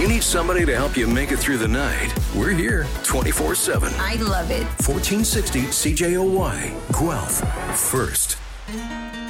you need somebody to help you make it through the night, we're here 24/7. I love it. 1460 CJOY, Guelph, first.